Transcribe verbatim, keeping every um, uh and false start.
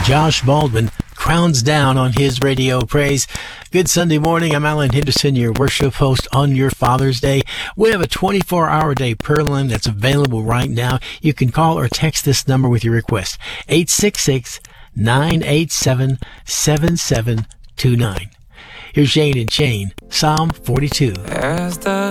Josh Baldwin crowns down on his radio praise. Good Sunday morning. I'm Alan Henderson, your worship host on your Father's Day. We have a twenty-four hour day prayer line that's available right now. You can call or text this number with your request. eight six six, nine eight seven, seven seven two nine. Here's Shane and Shane, Psalm forty-two. As the